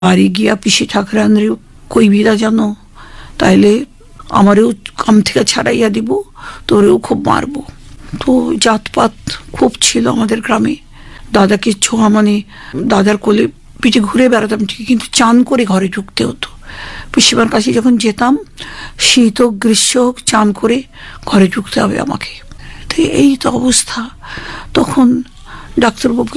বাড়ি গিয়া পিসি ঠাকুরানরে কইবিরা জানো, তাইলে আমারেও কাম থেকে ছাড়াইয়া দিব, তোরেও খুব মারবো। তো জাতপাত খুব ছিল আমাদের গ্রামে। দাদাকে ছোঁয়া মানে দাদার কোলে পিঠে ঘুরে বেড়াতাম ঠিক, কিন্তু চান করে ঘরে ঢুকতে হতো। পিসিমার কাছে যখন যেতাম, শীত হোক গ্রীষ্ম হোক, চান করে ঘরে ঢুকতে হবে আমাকে। তো এই তো অবস্থা। তখন ডাক্তারবাবুকে